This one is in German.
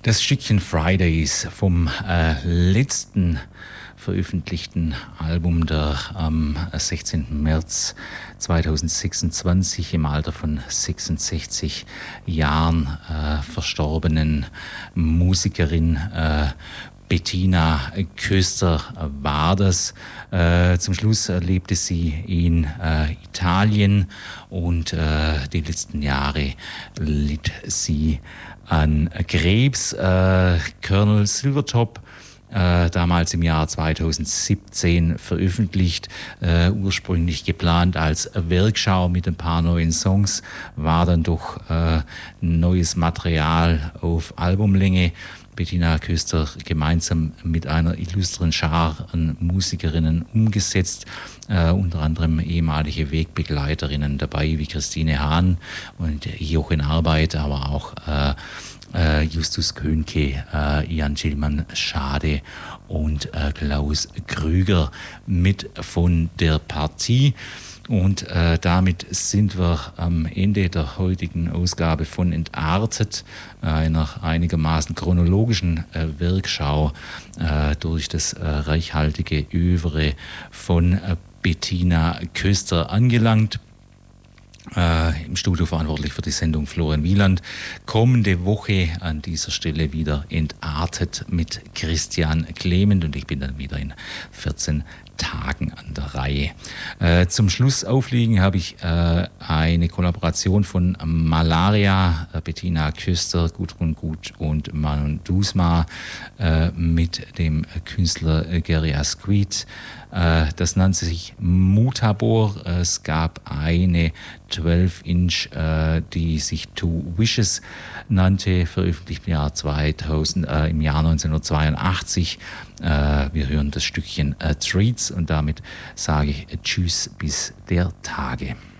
Das Stückchen Fridays vom letzten veröffentlichten Album der am 16. März 2026 im Alter von 66 Jahren verstorbenen Musikerin Bettina Köster war das. Zum Schluss lebte sie in Italien und die letzten Jahre litt sie an Krebs. Colonel Silvertop, damals im Jahr 2017 veröffentlicht, ursprünglich geplant als Werkschau mit ein paar neuen Songs, war dann doch neues Material auf Albumlänge. Bettina Köster gemeinsam mit einer illustren Schar an Musikerinnen umgesetzt, unter anderem ehemalige Wegbegleiterinnen dabei wie Christine Hahn und Jochen Arbeit, aber auch Justus Könke, Ian Gillmann-Schade und Klaus Krüger mit von der Partie. Und damit sind wir am Ende der heutigen Ausgabe von Entartet, einer einigermaßen chronologischen Werkschau durch das reichhaltige Övre von Bettina Köster angelangt. Im Studio verantwortlich für die Sendung Florian Wieland. Kommende Woche an dieser Stelle wieder Entartet mit Christian Clement und ich bin dann wieder in 14 Tagen an der Reihe. Zum Schluss aufliegen habe ich eine Kollaboration von Malaria, Bettina Köster, Gudrun Gut und Manon Dusma mit dem Künstler Gary Asquith. Das nannte sich Mutabor. Es gab eine 12-Inch, die sich Two Wishes nannte, veröffentlicht im Jahr 1982. Wir hören das Stückchen Treats und damit sage ich Tschüss bis der Tage.